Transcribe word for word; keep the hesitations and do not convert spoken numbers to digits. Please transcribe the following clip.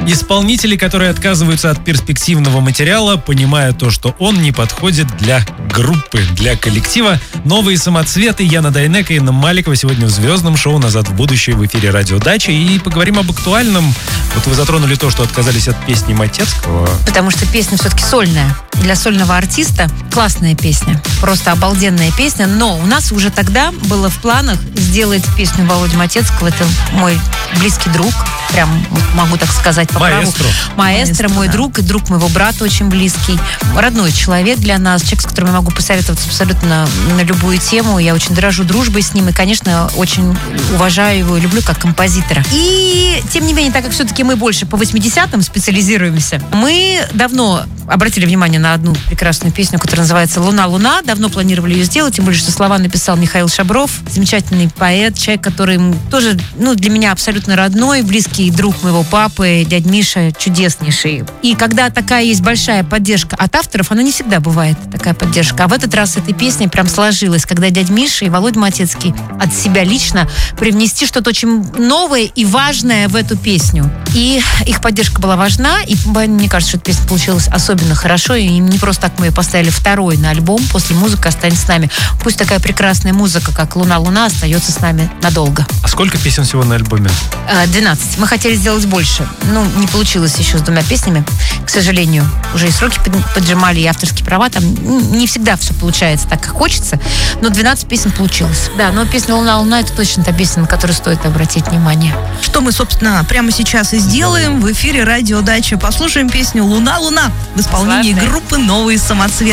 Исполнители, которые отказываются от перспективного материала, понимая то, что он не подходит для группы, для коллектива. Новые самоцветы. Яна Дайнеко и Инна Маликова сегодня в звездном шоу «Назад в будущее» в эфире «Радио Дача». И поговорим об актуальном. Вот вы затронули то, что отказались от песни Матецкого. Потому что песня все-таки сольная. Для сольного артиста классная песня. Просто обалденная песня. Но у нас уже тогда было в планах сделать песню Володи Матецкого. Это мой близкий друг. Прям могу так сказать по Маэстро. праву. Маэстро, мой да. друг и друг моего брата очень близкий. Родной человек для нас. Человек, с которым я могу посоветоваться абсолютно на, на любую тему. Я очень дорожу дружбой с ним. И, конечно, очень уважаю его и люблю как композитора. И, тем не менее, так как все-таки мы больше по восьмидесятым специализируемся, мы давно обратили внимание на одну прекрасную песню, которая называется «Луна, луна». Давно планировали ее сделать, тем более, что слова написал Михаил Шабров. Замечательный поэт, человек, который тоже, ну, для меня абсолютно родной, близкий друг моего папы, дядь Миша, чудеснейший. И когда такая есть большая поддержка от авторов, она не всегда бывает, такая поддержка. А в этот раз этой песня прям сложилась, когда дядь Миша и Володя Матецкий от себя лично привнести что-то очень новое и важное в эту песню. И их поддержка была важна, и мне кажется, что эта песня получилась особенно хорошо, и не просто так мы ее поставили второй на альбом «После музыка останется с нами». Пусть такая прекрасная музыка, как «Луна, луна» остается с нами надолго. А сколько песен всего на альбоме? двенадцать. Мы хотели сделать больше. Ну, не получилось еще с двумя песнями, к сожалению. Уже и сроки поджимали, и авторские права. Там не всегда все получается так, как хочется, но двенадцать песен получилось. Да, но песня «Луна, луна» — это точно та песня, на которую стоит обратить внимание. Что мы, собственно, прямо сейчас и сделаем в эфире «Радио Дача». Послушаем песню «Луна, луна» в исполнении Славная. группы «Новые самоцветы».